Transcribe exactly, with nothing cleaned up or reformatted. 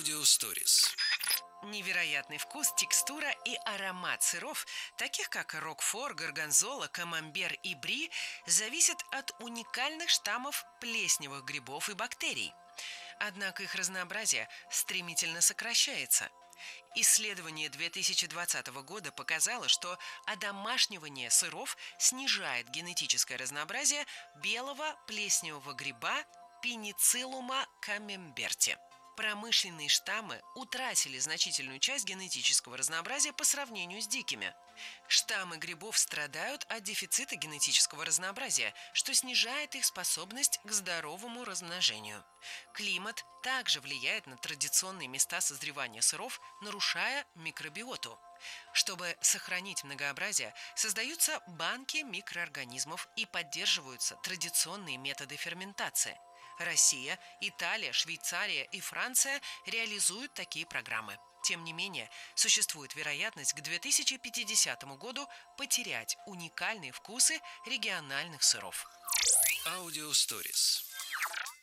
Аудиосторис. Невероятный вкус, текстура и аромат сыров, таких как рокфор, горгонзола, камамбер и бри, зависят от уникальных штаммов плесневых грибов и бактерий. Однако их разнообразие стремительно сокращается. Исследование две тысячи двадцатого года показало, что одомашнивание сыров снижает генетическое разнообразие белого плесневого гриба Пенициллума камемберти. Промышленные штаммы утратили значительную часть генетического разнообразия по сравнению с дикими. Штаммы грибов страдают от дефицита генетического разнообразия, что снижает их способность к здоровому размножению. Климат также влияет на традиционные места созревания сыров, нарушая микробиоту. Чтобы сохранить многообразие, создаются банки микроорганизмов и поддерживаются традиционные методы ферментации. Россия, Италия, Швейцария и Франция реализуют такие программы. Тем не менее, существует вероятность к две тысячи пятидесятому году потерять уникальные вкусы региональных сыров. Аудиосторис.